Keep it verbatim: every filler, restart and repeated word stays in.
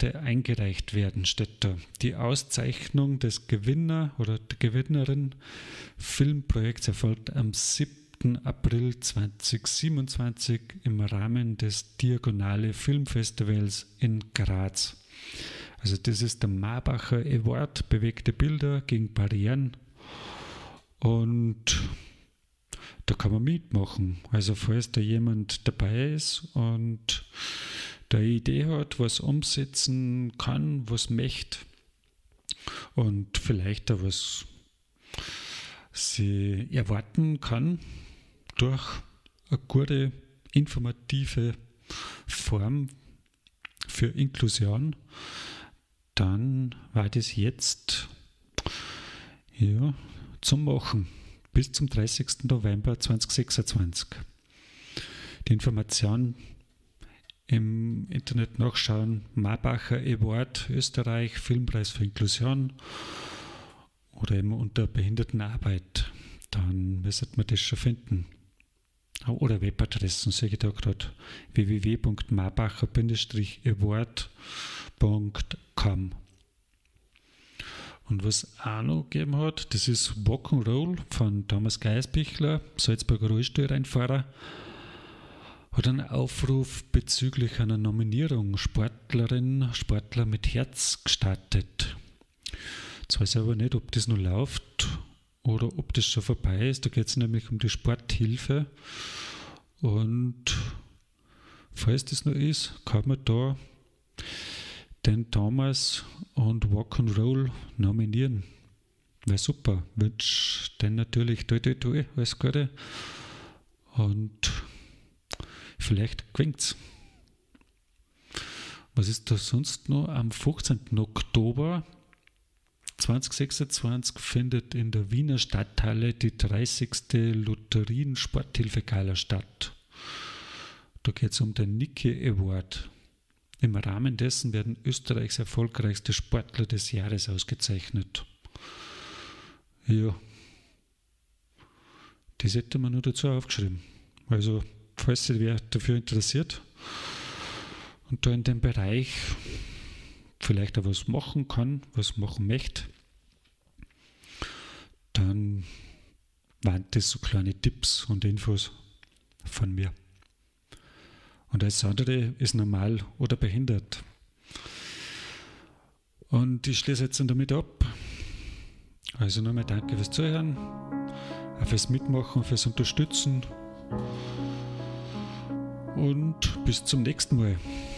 Projekte eingereicht werden, steht da. Die Auszeichnung des Gewinner oder der Gewinnerin Filmprojekts erfolgt am siebten April zweitausendsiebenundzwanzig im Rahmen des Diagonale Filmfestivals in Graz. Also das ist der Marbacher Award, bewegte Bilder gegen Barrieren, und da kann man mitmachen. Also falls da jemand dabei ist und da eine Idee hat, was umsetzen kann, was möchte und vielleicht auch was sie erwarten kann durch eine gute, informative Form für Inklusion, dann war das jetzt ja, zum Machen bis zum dreißigsten November zweitausendsechsundzwanzig. Die Information im Internet nachschauen: Marbacher Award Österreich, Filmpreis für Inklusion, oder eben unter Behindertenarbeit. Dann müsste man das schon finden. Oder Webadressen, sehe ich da gerade: w w w punkt marbacher award punkt com. Und was auch noch gegeben hat, das ist Rock'n'Roll von Thomas Geisbichler, Salzburger Rollstuhlrennfahrer, hat einen Aufruf bezüglich einer Nominierung Sportlerin, Sportler mit Herz gestartet. Jetzt weiß ich aber nicht, ob das noch läuft oder ob das schon vorbei ist. Da geht es nämlich um die Sporthilfe. Und falls das noch ist, kann man da den Thomas und Rock'n'Roll nominieren. Wäre super. Wünsche den natürlich toi toi toi, alles Gute. Und vielleicht gewinnt's. Was ist da sonst noch? Am fünfzehnten Oktober zweitausendsechsundzwanzig findet in der Wiener Stadthalle die dreißigste Lotterien-Sporthilfe-Gala statt. Da geht es um den Niki Award. Im Rahmen dessen werden Österreichs erfolgreichste Sportler des Jahres ausgezeichnet. Ja, das hätte man nur dazu aufgeschrieben. Also, falls sich wer dafür interessiert und da in dem Bereich vielleicht auch was machen kann, was machen möchte, dann waren das so kleine Tipps und Infos von mir. Und alles andere ist normal oder behindert. Und ich schließe jetzt damit ab. Also nochmal danke fürs Zuhören, auch fürs Mitmachen, fürs Unterstützen. Und bis zum nächsten Mal.